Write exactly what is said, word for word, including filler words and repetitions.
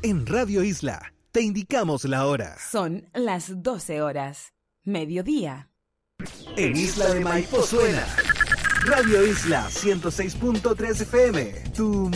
En Radio Isla, te indicamos la hora. Son las doce horas. Mediodía. En Isla de Maipo suena Radio Isla ciento seis punto tres F M. Tu